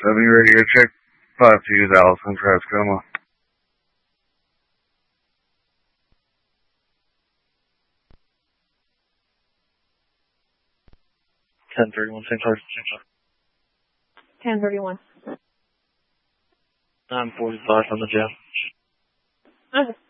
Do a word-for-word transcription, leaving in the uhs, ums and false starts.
seventy radio check. five two is Allison Trascoma. ten thirty-one, same target. ten thirty-one. nine forty-five on the jet. Okay.